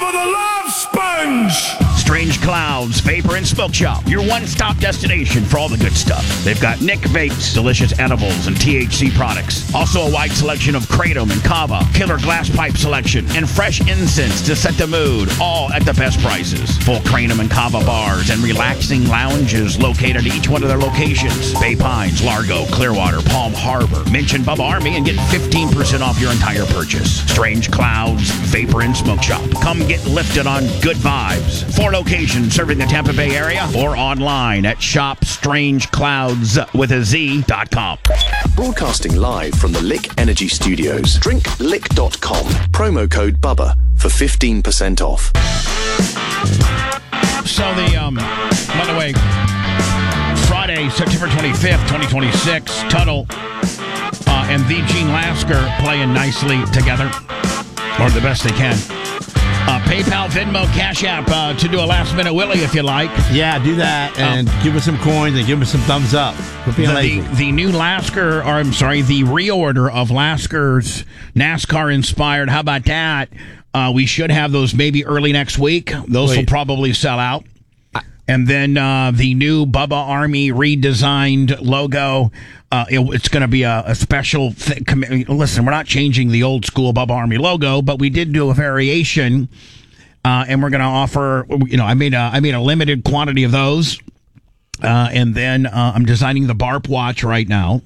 for the Love Sponge! Strange Clouds Vapor and Smoke Shop, your one-stop destination for all the good stuff. They've got Nick Vapes, delicious edibles and THC products. Also a wide selection of Kratom and Kava, killer glass pipe selection, and fresh incense to set the mood, all at the best prices. Full Kratom and Kava bars and relaxing lounges located at each one of their locations. Bay Pines, Largo, Clearwater, Palm Harbor. Mention Bubba Army and get 15% off your entire purchase. Strange Clouds Vapor and Smoke Shop. Come get lifted on good vibes. 4 locations serving the Tampa Bay area or online at shopstrangeclouds.com. Broadcasting live from the Lick Energy Studios. DrinkLick.com. Promo code BUBBA for 15% off. So by the way, Friday, September 25th, 2026, Tuttle and the Gene Lasker playing nicely together, or the best they can. PayPal, Venmo, Cash App to do a last-minute Willie if you like. Yeah, do that and give us some coins and give us some thumbs up. The new Lasker, or I'm sorry, the reorder of Lasker's NASCAR-inspired. How about that? We should have those maybe early next week. Those will probably sell out. And then the new Bubba Army redesigned logo. It's going to be a special thing. Listen, we're not changing the old school Bubba Army logo, but we did do a variation, and we're going to offer. I made a limited quantity of those, and then I'm designing the Barp watch right now.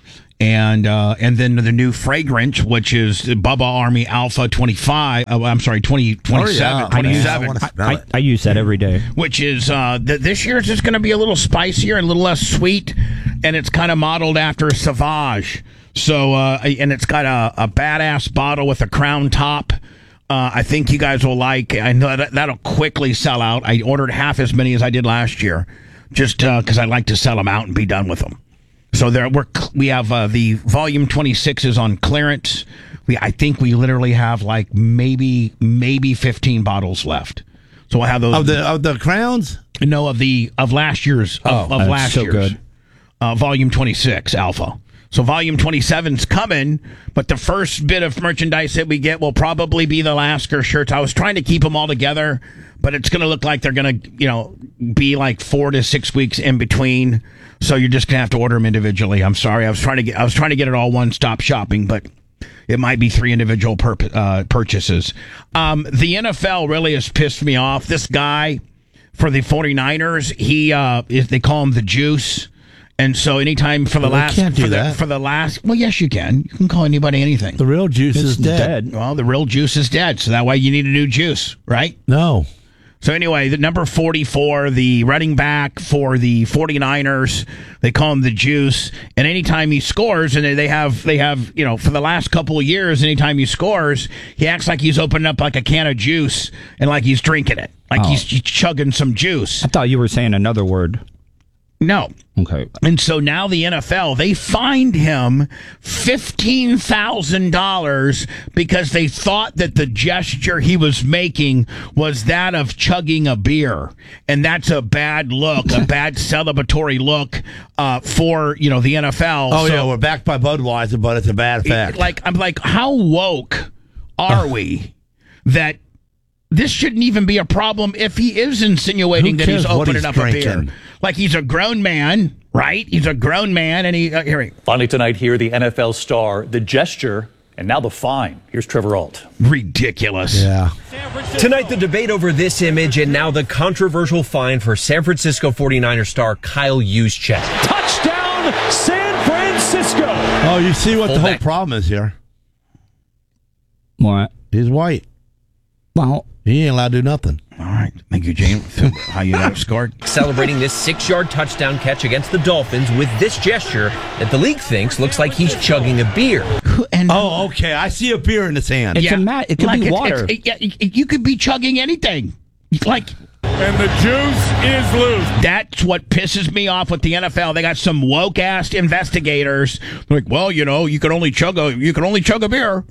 And then the new fragrance, which is Bubba Army Alpha 25. I'm sorry, 2027. 27. I use that every day. Which is this year is just going to be a little spicier and a little less sweet, and it's kind of modeled after Sauvage. So and it's got a badass bottle with a crown top. I think you guys will like. I know that'll quickly sell out. I ordered half as many as I did last year, just because I like to sell them out and be done with them. So we have the volume 26 is on clearance. I think we literally have like maybe 15 bottles left. So we'll have those of the crowns. No, of last year's last year's. Good. Volume 26 Alpha. So volume 27's coming, but the first bit of merchandise that we get will probably be the Lasker shirts. I was trying to keep them all together, but it's going to look like they're going to be like 4 to 6 weeks in between. So you're just gonna have to order them individually. I'm sorry. I was trying to get it all one-stop shopping, but it might be 3 individual purchases. The NFL really has pissed me off. This guy for the 49ers, they call him the Juice, and so anytime for the last, can't do that. For the last, well, yes, you can. You can call anybody anything. The real Juice is dead. Well, the real Juice is dead, so that way you need a new Juice, right? No. So anyway, the number 44, the running back for the 49ers, they call him the Juice. And anytime he scores, and they have, for the last couple of years, anytime he scores, he acts like he's opening up like a can of juice and like he's drinking it, like he's chugging some juice. I thought you were saying another word. No. Okay. And so now the NFL, they fined him $15,000 because they thought that the gesture he was making was that of chugging a beer. And that's a bad look, a bad celebratory look for, the NFL. Oh, so, yeah, we're backed by Budweiser, but it's a bad fact. I'm like, how woke are we that this shouldn't even be a problem if he is insinuating that he's opening up a beer? Like, he's a grown man, right? He's a grown man, and Finally tonight, here the NFL star, the gesture, and now the fine. Here's Trevor Ault. Ridiculous. Yeah. Tonight, the debate over this image, and now the controversial fine for San Francisco 49er star Kyle Juszczyk. Touchdown, San Francisco! Oh, you see what the whole problem is here? What? He's white. Well, he ain't allowed to do nothing. All right. Thank you, James. How you got scored? Celebrating this 6-yard touchdown catch against the Dolphins with this gesture that the league thinks looks like he's chugging a beer. Okay. I see a beer in his hand. It could be water. You could be chugging anything. And the juice is loose. That's what pisses me off with the NFL. They got some woke-ass investigators. They're like, well, you can only chug a beer.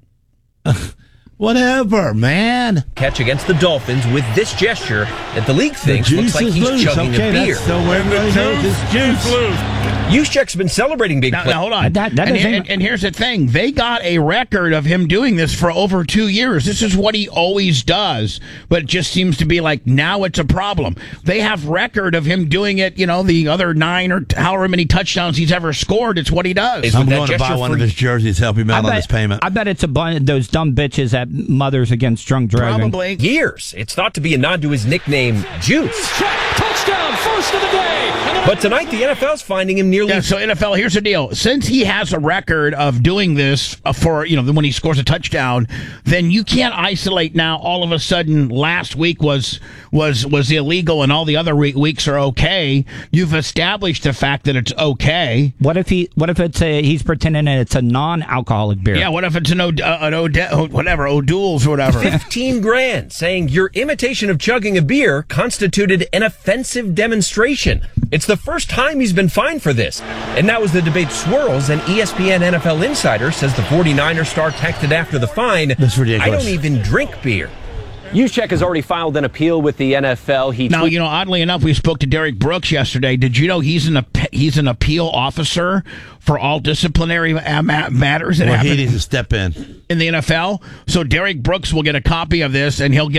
Whatever, man. Catch against the Dolphins with this gesture that the league thinks looks like he's chugging a beer. And the juice is loose. Juszczyk's been celebrating big plays. Now, hold on. And here's the thing. They got a record of him doing this for over 2 years. This is what he always does, but it just seems to be like now it's a problem. They have record of him doing it, the other 9 or however many touchdowns he's ever scored. It's what he does. I'm going to buy one of his jerseys to help him out on his payment. I bet it's a bunch of those dumb bitches at Mothers Against Drunk Driving. Probably. Years. It's thought to be a nod to his nickname, Juice. Touchdown, first of the day. But tonight, the NFL's finding him nearly... Yeah, so NFL, here's the deal. Since he has a record of doing this for, when he scores a touchdown, then you can't isolate now all of a sudden last week was illegal and all the other weeks are okay. You've established the fact that it's okay. What if he's pretending that it's a non-alcoholic beer? Yeah, what if it's an O'Doul's or whatever? $15,000 saying your imitation of chugging a beer constituted an offensive demonstration. It's the first time he's been fined for this. And now as the debate swirls, an ESPN NFL insider says the 49er star texted after the fine, "That's ridiculous. I don't even drink beer." Juszczyk has already filed an appeal with the NFL. Now, oddly enough, we spoke to Derek Brooks yesterday. Did you know he's an appeal officer for all disciplinary matters that happen? He needs to step in the NFL. So Derek Brooks will get a copy of this, and he's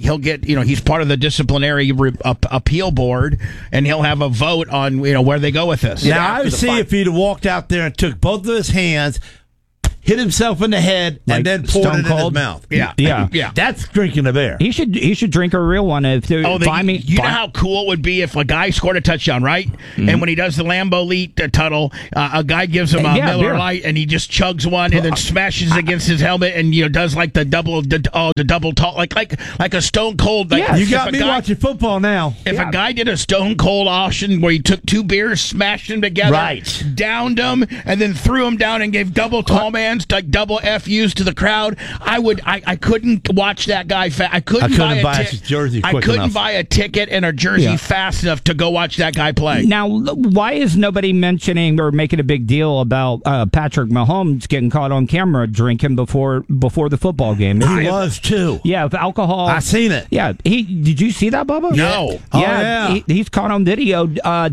part of the disciplinary appeal board, and he'll have a vote on where they go with this. Now I would see if he'd have walked out there and took both of his hands, hit himself in the head, and then poured it in his mouth. Yeah. That's drinking a beer. He should drink a real one. Know how cool it would be if a guy scored a touchdown, right? Mm-hmm. And when he does the Lambeau Leap tunnel, a guy gives him a Miller Lite, and he just chugs one, and then smashes against his helmet, and does like the double tall, like a Stone Cold. You got me watching football now. If a guy did a Stone Cold Austin where he took 2 beers, smashed them together, downed them, and then threw them down and gave double tall man. Like double FUs to the crowd, I couldn't watch that guy. I couldn't buy a jersey. I couldn't buy a ticket and a jersey fast enough to go watch that guy play. Now, why is nobody mentioning or making a big deal about Patrick Mahomes getting caught on camera drinking before the football game? He was too. Yeah, with alcohol. I seen it. Yeah, did you see that, Bubba? No. Yeah, he's caught on video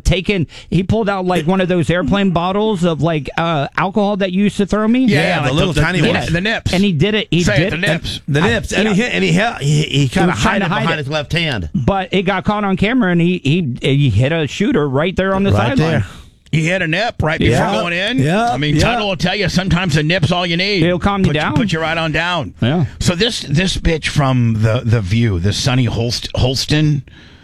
He pulled out like one of those airplane bottles of like alcohol that you used to throw me. Yeah, the little tiny ones. The nips. And he did it. The nips. The nips. And he kind of hid it behind his left hand. But it got caught on camera, and he hit a shooter right there on the sideline. He hit a nip right before going in. Yeah. I mean, Tuttle will tell you sometimes a nip's all you need. It'll calm you down. Put you right on down. Yeah. So this bitch from the View, the Sunny Holston.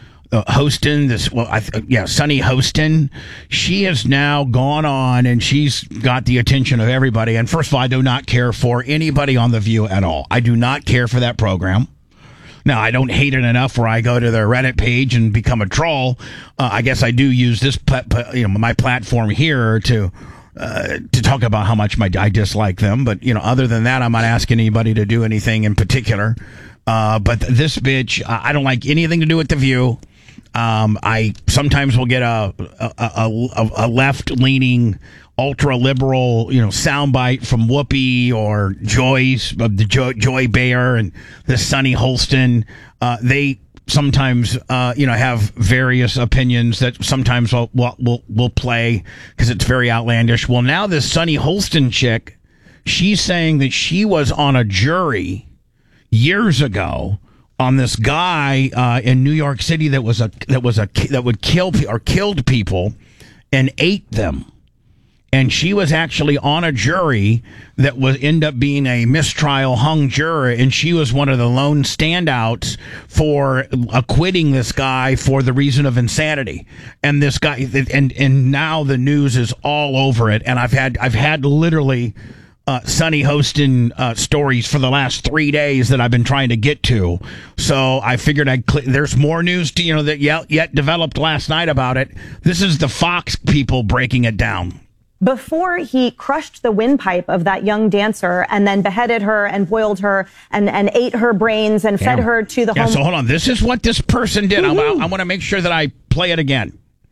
Sunny Hostin. She has now gone on and she's got the attention of everybody. And first of all, I do not care for anybody on The View at all. I do not care for that program. Now, I don't hate it enough where I go to their Reddit page and become a troll. I guess I do use this, my platform here to talk about how much I dislike them. But, other than that, I'm not asking anybody to do anything in particular. But this bitch, I don't like anything to do with The View. I sometimes will get a left-leaning, ultra-liberal, soundbite from Whoopi or Joy Behar and the Sunny Holston. They sometimes, have various opinions that sometimes we'll play because it's very outlandish. Well, now this Sunny Holston chick, she's saying that she was on a jury years ago on this guy in New York City that would kill or killed people and ate them, and she was actually on a jury that would end up being a mistrial hung juror, and she was one of the lone standouts for acquitting this guy for the reason of insanity. And this guy, and now the news is all over it, and I've had literally Sunny hosting stories for the last 3 days that I've been trying to get to. So I figured there's more news to, that yet developed last night about it. This is the Fox people breaking it down. Before he crushed the windpipe of that young dancer and then beheaded her and boiled her and ate her brains and fed her to the home. So hold on. This is what this person did. I want to make sure that I play it again.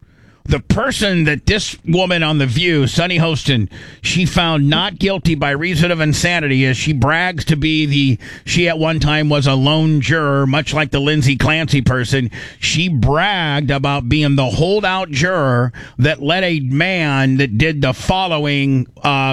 the person that this woman on The View, Sunny Hostin, she found not guilty by reason of insanity, as she brags to be she at one time was a lone juror, much like the Lindsay Clancy person. She bragged about being the holdout juror that let a man that did the following,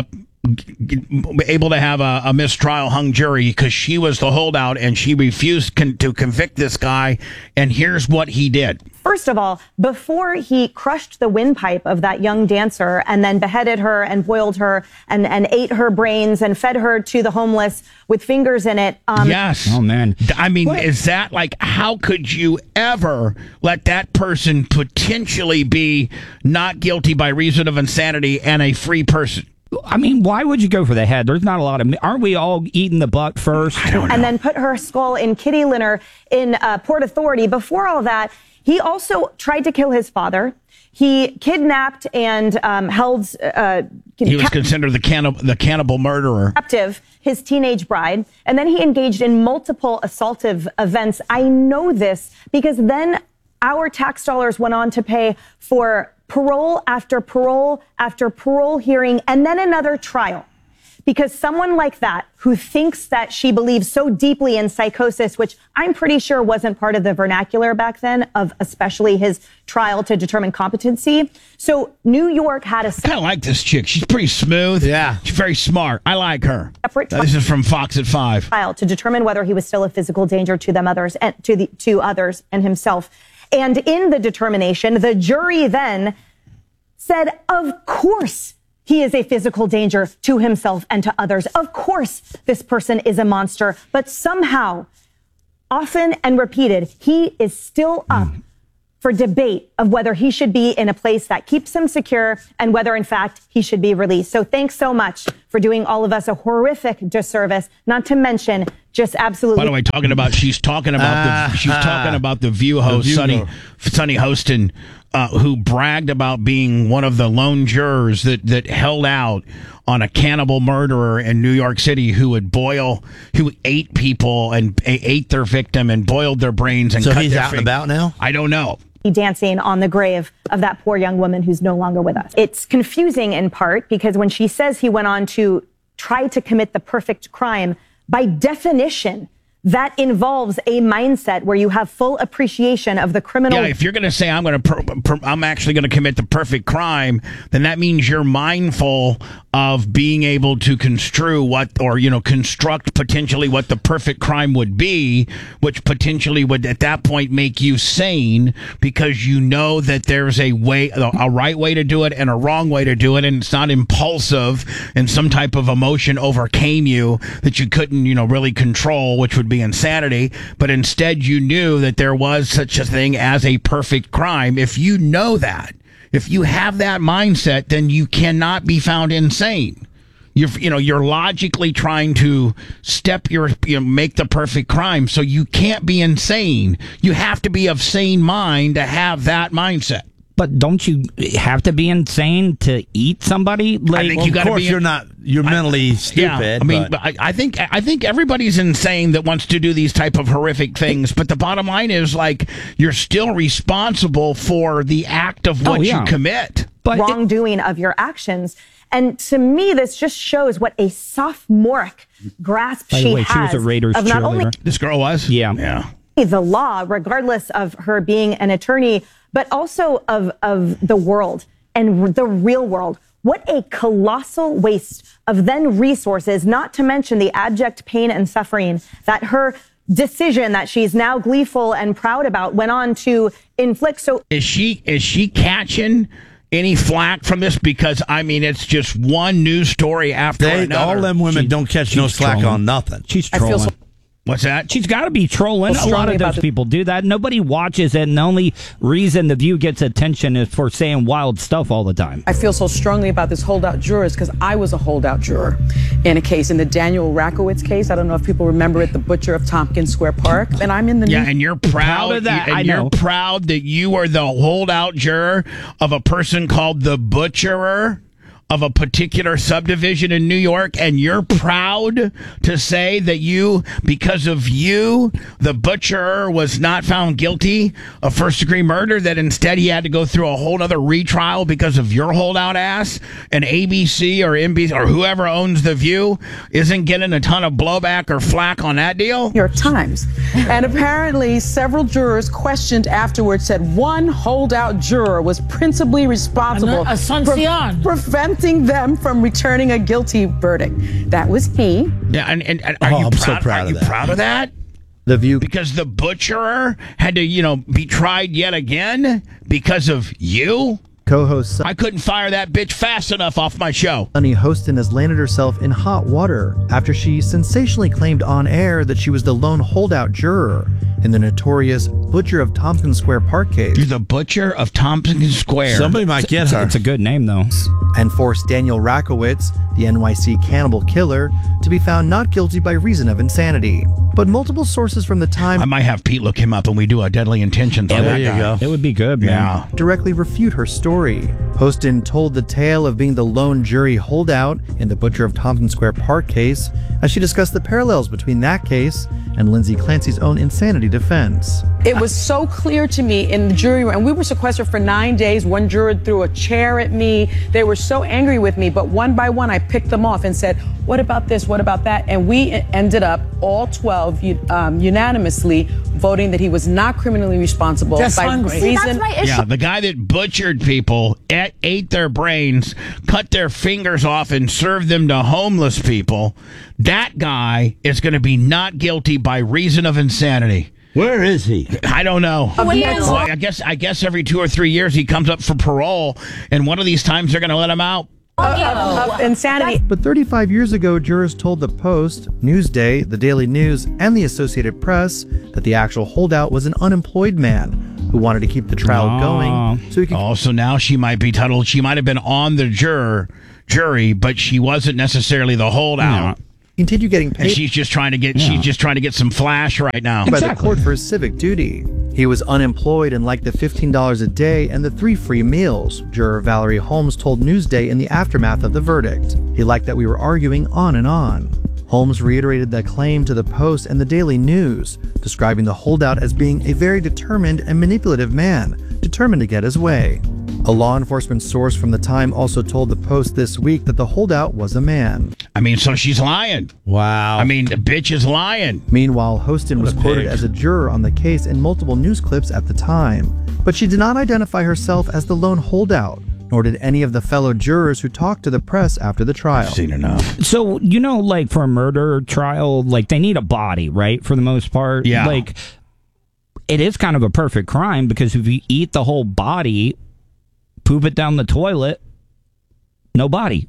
able to have a mistrial hung jury, because she was the holdout and she refused to convict this guy. And here's what he did. First of all, before he crushed the windpipe of that young dancer and then beheaded her and boiled her and ate her brains and fed her to the homeless with fingers in it. Yes. Oh, man. I mean, is that like, how could you ever let that person potentially be not guilty by reason of insanity and a free person? I mean, why would you go for the head? There's not a lot of... Aren't we all eating the butt first? I don't know. And then put her skull in kitty litter in Port Authority. Before all that, he also tried to kill his father. He kidnapped and held... he was considered the cannibal murderer. Captive his teenage bride. And then he engaged in multiple assaultive events. I know this because then our tax dollars went on to pay for parole after parole after parole hearing, and then another trial. Because someone like that, who thinks that she believes so deeply in psychosis, which I'm pretty sure wasn't part of the vernacular back then, of especially his trial to determine competency. So New York had a... I kind of like this chick. She's pretty smooth. Yeah. She's very smart. I like her. Separate This is from Fox at 5. trial to determine whether he was still a physical danger to them others and to others and himself. And in the determination, the jury then said, of course, he is a physical danger to himself and to others. Of course, this person is a monster. But somehow, often and repeated, he is still up for debate of whether he should be in a place that keeps him secure and whether, in fact, he should be released. So thanks so much for doing all of us a horrific disservice, not to mention just absolutely... By the way, she's talking about the View host, Sunny Hostin, who bragged about being one of the lone jurors that held out on a cannibal murderer in New York City who ate people and ate their victim and boiled their brains and so cut he's their out and about now? I don't know. Dancing on the grave of that poor young woman who's no longer with us. It's confusing in part because when she says he went on to try to commit the perfect crime, by definition, that involves a mindset where you have full appreciation of the criminal. Yeah, if you're going to say I'm actually going to commit the perfect crime, then that means you're mindful of being able to construct potentially what the perfect crime would be, which potentially would at that point make you sane, because you know that there's a right way to do it and a wrong way to do it, and it's not impulsive and some type of emotion overcame you that you couldn't really control, which would be insanity. But instead you knew that there was such a thing as a perfect crime. If you know that, if you have that mindset, then you cannot be found insane. You're logically trying to make the perfect crime, so you can't be insane. You have to be of sane mind to have that mindset. But don't you have to be insane to eat somebody? I think you got to be. You're mentally stupid. Yeah, I think everybody's insane that wants to do these type of horrific things. But the bottom line is, you're still responsible for the act of what you commit. But wrongdoing of your actions. And to me, this just shows what a sophomoric grasp she has. She was a Raiders of not only this girl was. Yeah. The law, regardless of her being an attorney, but also of the world and the real world. What a colossal waste of then resources, not to mention the abject pain and suffering that her decision that she's now gleeful and proud about went on to inflict. So is she catching any flack from this? Because it's just one news story after another. All them women don't catch no slack on nothing. She's trolling. What's that? She's got to be trolling. A lot of those people do that. Nobody watches it, and the only reason The View gets attention is for saying wild stuff all the time. I feel so strongly about this holdout jurors because I was a holdout juror in a case, in the Daniel Rakowitz case. I don't know if people remember it, the butcher of Tompkins Square Park. And I'm in the and you're proud of that. You're proud that you were the holdout juror of a person called the Butcherer of a particular subdivision in New York, and you're proud to say that because of you, the butcher was not found guilty of first-degree murder, that instead he had to go through a whole other retrial because of your holdout ass, and ABC or NBC or whoever owns The View isn't getting a ton of blowback or flack on that deal? New York Times. And apparently several jurors questioned afterwards said one holdout juror was principally responsible for preventing them from returning a guilty verdict. That was he. Yeah, and are you proud of that? The View. Because the butcherer had to, be tried yet again because of you? Co-host I couldn't fire that bitch fast enough off my show. Sunny Hostin has landed herself in hot water after she sensationally claimed on air that she was the lone holdout juror in the notorious Butcher of Tompkins Square Park case. You're the Butcher of Tompkins Square. Somebody might get her. It's a good name, though. And forced Daniel Rakowitz, the NYC cannibal killer, to be found not guilty by reason of insanity. But multiple sources from the time... I might have Pete look him up and we do a Deadly Intentions on there that you guy. go. It would be good, man. Yeah. directly refute her story. Hostin told the tale of being the lone jury holdout in the Butcher of Tompkins Square Park case as she discussed the parallels between that case and Lindsay Clancy's own insanity defense. It was so clear to me in the jury room, and we were sequestered for 9 days. One juror threw a chair at me. They were so angry with me, but one by one, I picked them off and said, what about this? What about that? And we ended up, all 12, unanimously voting that he was not criminally responsible. Just by hungry. reason. That's my issue. Yeah, the guy that butchered people, ate their brains, cut their fingers off, and served them to homeless people, that guy is going to be not guilty by reason of insanity. Where is he? I don't know. Well, I guess every 2 or 3 years he comes up for parole, and one of these times they're going to let him out. Of insanity. But 35 years ago, jurors told the Post, Newsday, the Daily News, and the Associated Press that the actual holdout was an unemployed man who wanted to keep the trial going so he could... Oh, so now she might be titled, she might have been on the jury, but she wasn't necessarily the holdout. Yeah. Continue getting paid. And she's just trying to get some flash right now. By the court for his civic duty. He was unemployed and liked the $15 a day and the 3 free meals, juror Valerie Holmes told Newsday in the aftermath of the verdict. He liked that we were arguing on and on. Holmes reiterated that claim to the Post and the Daily News, describing the holdout as being a very determined and manipulative man, determined to get his way. A law enforcement source from the time also told the Post this week that the holdout was a man. I mean, so she's lying. Wow. I mean, the bitch is lying. Meanwhile, Hostin was quoted as a juror on the case in multiple news clips at the time, but she did not identify herself as the lone holdout, nor did any of the fellow jurors who talked to the press after the trial. I've seen enough. So, like for a murder trial, they need a body, right? For the most part. Yeah. It is kind of a perfect crime because if you eat the whole body, poop it down the toilet, no body.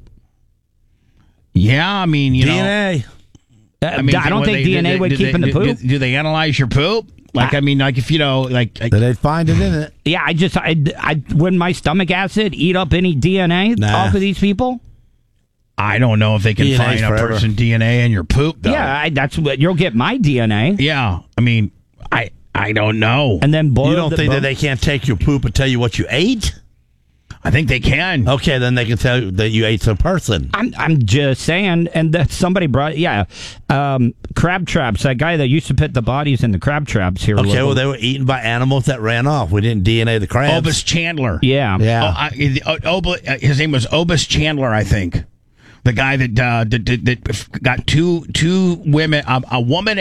Yeah, I mean, DNA. I don't think DNA would keep in the poop. Do they analyze your poop? If They'd find it in it. Yeah, I wouldn't my stomach acid eat up any DNA off of these people? I don't know if they can DNA's find a forever. person DNA in your poop, though. Yeah, that's what you'll get my DNA. Yeah, I mean, I don't know. And then you don't think that they can't take your poop and tell you what you ate? I think they can. Okay, then they can tell you that you ate some person. I'm just saying, and that somebody brought, crab traps. That guy that used to put the bodies in the crab traps here. Okay, well, they were eaten by animals that ran off. We didn't DNA the crabs. Obus Chandler. Yeah. His name was Obus Chandler, I think. The guy that got two women, a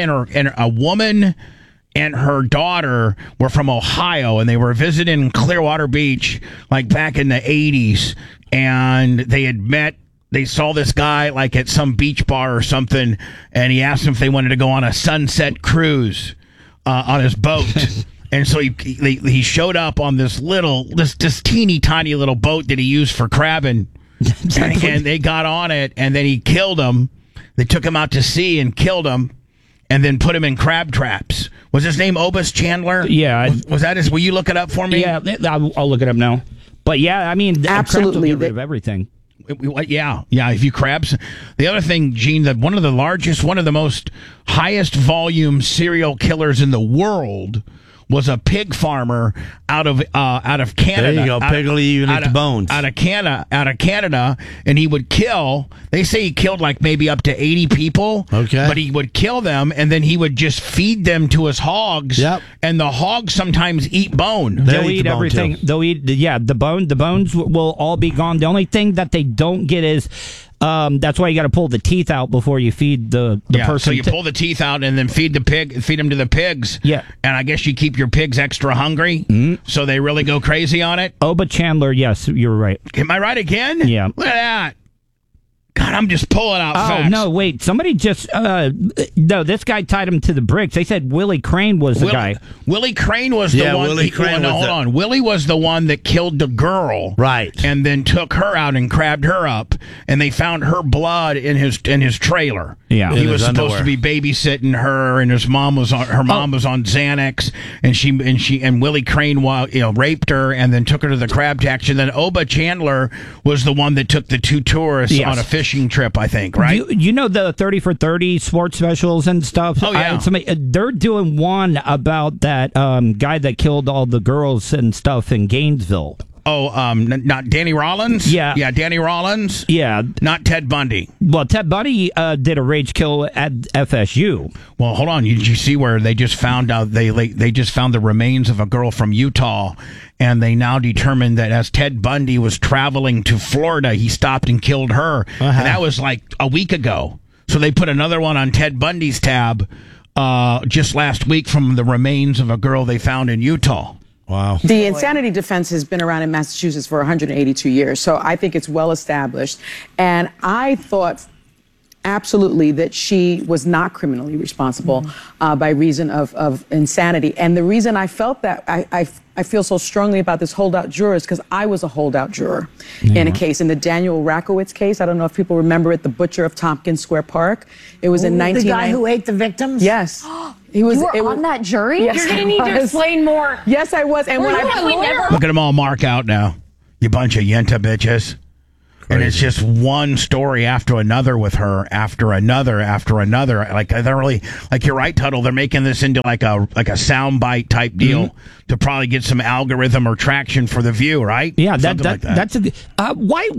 woman and her daughter were from Ohio, and they were visiting Clearwater Beach back in the 80s, and they saw this guy at some beach bar or something, and he asked them if they wanted to go on a sunset cruise on his boat. And so he showed up on this teeny tiny little boat that he used for crabbing, and they got on it, and then he killed him. They took him out to sea and killed him, and then put him in crab traps. Was his name Obus Chandler? Yeah. Was that his? Will you look it up for me? Yeah, I'll look it up now. But yeah, I mean, absolutely, crabs will get rid of everything. Yeah. If you crabs. The other thing, Gene, that one of the most highest volume serial killers in the world was a pig farmer out of Canada. There you go. Pig will even eat the bones. Out of Canada, and he would kill. They say he killed like maybe up to 80 people. Okay. But he would kill them, and then he would just feed them to his hogs. Yep. And the hogs sometimes eat bone. They'll eat everything. They'll eat. Yeah, the bone. The bones will all be gone. The only thing that they don't get is. That's why you got to pull the teeth out before you feed the person. So you pull the teeth out and then feed them to the pigs. Yeah. And I guess you keep your pigs extra hungry, so they really go crazy on it. But Chandler, yes, you're right. Am I right again? Yeah. Look at that. God, I'm just pulling out facts. Oh, no, wait. Somebody just... no, this guy tied him to the bricks. They said Willie Crane was the guy. Willie Crane was the one... Willie Crane hold on. Willie was the one that killed the girl. Right. And then took her out and crabbed her up. And they found her blood in his trailer. Yeah. He was supposed to be babysitting her, and her mom was on Xanax, and Willie Crane raped her and then took her to the crab patch. And then Oba Chandler was the one that took the two tourists on a fishing trip, I think, right? You know the 30 for 30 sports specials and stuff? Oh, yeah. They're doing one about that guy that killed all the girls and stuff in Gainesville. Oh, not Danny Rollins? Yeah. Yeah, Danny Rollins? Yeah. Not Ted Bundy. Well, Ted Bundy did a rage kill at FSU. Well, hold on. Did you see where they just found out they just found the remains of a girl from Utah, and they now determined that as Ted Bundy was traveling to Florida, he stopped and killed her. And that was like a week ago. So they put another one on Ted Bundy's tab just last week from the remains of a girl they found in Utah. Wow. The insanity defense has been around in Massachusetts for 182 years, so I think it's well established. And I thought absolutely that she was not criminally responsible by reason of insanity. And the reason I felt that, I feel so strongly about this holdout juror is because I was a holdout juror in a case, in the Daniel Rakowitz case. I don't know if people remember it, the butcher of Tompkins Square Park. It was in 1990. The guy who ate the victims? Yes. You were on that jury? Yes, You're going to need to explain more. Yes, I was. And Look at them all mark out now. You bunch of Yenta bitches. And it's just one story after another with her, after another. Like they're really, like you're right, Tuttle. They're making this into like a soundbite type deal to probably get some algorithm or traction for the View, right? Yeah, like that. That's a.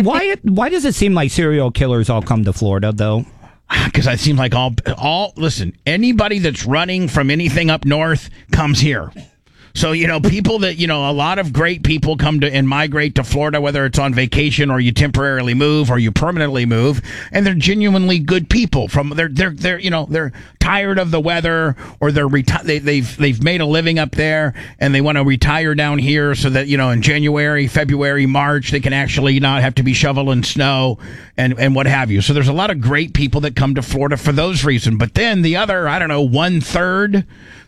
Why does it seem like serial killers all come to Florida though? Because it seems like listen, anybody that's running from anything up north comes here. So, people that, a lot of great people come to and migrate to Florida, whether it's on vacation or you temporarily move or you permanently move, and they're genuinely good people. They're tired of the weather, or they've made a living up there and they want to retire down here so that, in January, February, March, they can actually not have to be shoveling snow and what have you. So there's a lot of great people that come to Florida for those reasons. But then the other, 1/3,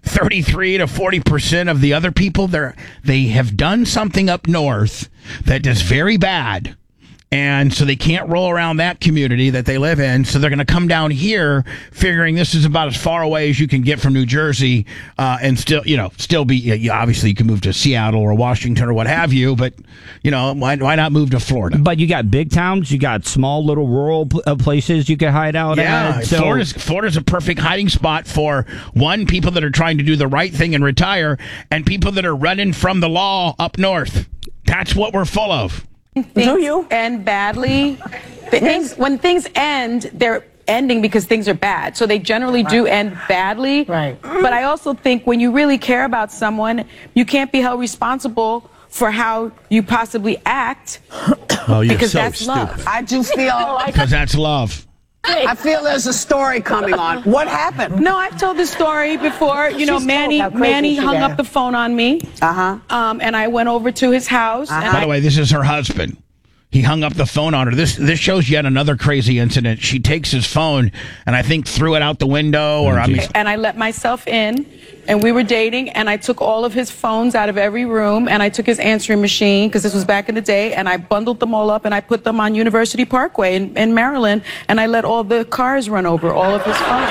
33 to 40% of the other people, they have done something up north that is very bad. And so they can't roll around that community that they live in. So they're going to come down here figuring this is about as far away as you can get from New Jersey and still be, obviously you can move to Seattle or Washington or what have you. But, why not move to Florida? But you got big towns, you got small little rural places you can hide out at. So Florida's a perfect hiding spot for, one, people that are trying to do the right thing and retire, and people that are running from the law up north. That's what we're full of. Things end badly. When things end, they're ending because things are bad. So they generally do end badly. Right. But I also think when you really care about someone, you can't be held responsible for how you possibly act. Oh, you're because so that's stupid. love. I do feel Because that's love. I feel there's a story coming on. What happened? No, I've told this story before. Manny hung up the phone on me. And I went over to his house. By the way, this is her husband. He hung up the phone on her. This shows yet another crazy incident. She takes his phone and I think threw it out the window. And I let myself in, and we were dating, and I took all of his phones out of every room, and I took his answering machine, because this was back in the day, and I bundled them all up, and I put them on University Parkway in Maryland, and I let all the cars run over all of his phones.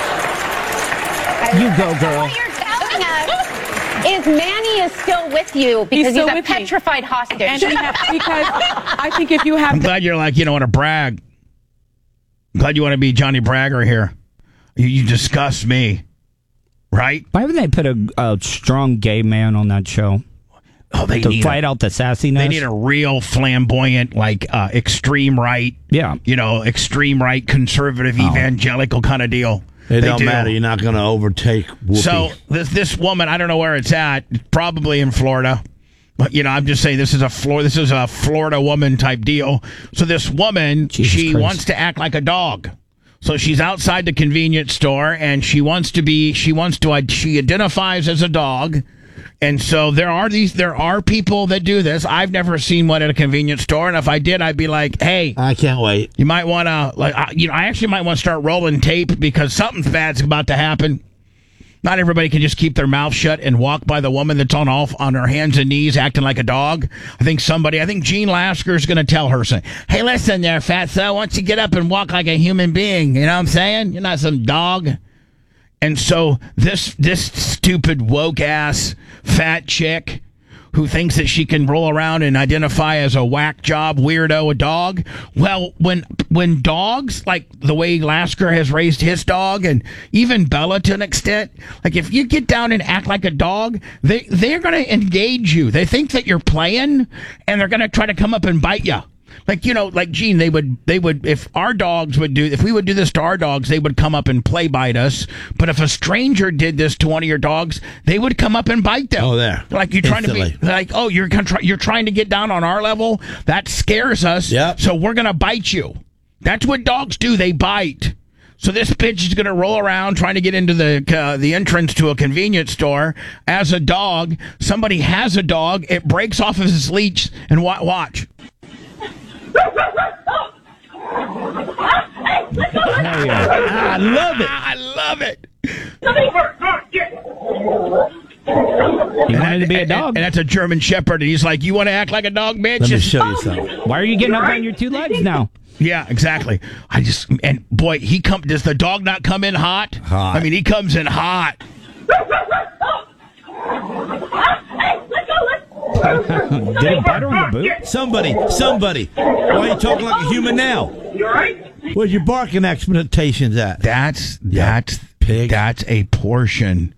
You go, girl. What you're telling us is Manny is still with you because he's a petrified hostage. And because I think if you have... I'm glad you're want to brag. I'm glad you want to be Johnny Bragger here. You disgust me. right? Why would they put a strong gay man on that show? Oh, they to need fight out the sassiness. They need a real flamboyant, like extreme right. Yeah, extreme right, conservative, evangelical kind of deal. It don't matter. You're not going to overtake Whoopi. So this woman, I don't know where it's at. Probably in Florida. But, I'm just saying this is a Florida woman type deal. So this woman, she wants to act like a dog. So she's outside the convenience store and she identifies as a dog. And so there are people that do this. I've never seen one at a convenience store, and if I did, I'd be like, "Hey, I can't wait." You might want to, I actually might want to start rolling tape because something bad's about to happen. Not everybody can just keep their mouth shut and walk by the woman that's on her hands and knees acting like a dog. I think Gene Lasker is going to tell her, say, "Hey, listen there, fatso, why don't you get up and walk like a human being? You know what I'm saying? You're not some dog." And so this stupid woke ass fat chick who thinks that she can roll around and identify as a whack job weirdo, a dog. Well, when dogs, like the way Lasker has raised his dog, and even Bella to an extent, like if you get down and act like a dog, they're going to engage you. They think that you're playing, and they're going to try to come up and bite you. Like Gene, they would if we would do this to our dogs, they would come up and play bite us. But if a stranger did this to one of your dogs, they would come up and bite them. Oh, there. Like you're trying to be like, oh, you're trying to get down on our level. That scares us. Yep. So we're gonna bite you. That's what dogs do. They bite. So this bitch is gonna roll around trying to get into the entrance to a convenience store as a dog. Somebody has a dog. It breaks off of his leash and watch. I love it. I love it. He wanted to be a dog. And that's a German Shepherd. And he's like, "You want to act like a dog, bitch? Let me show you something." Why are you getting up on your two legs now? Yeah, exactly. And boy, does the dog not come in hot? Hot. I mean, he comes in hot. Did it bite her on the boot? Somebody. Why are you talking like a human now? You all right? Where's your barking expectations at? That's a portion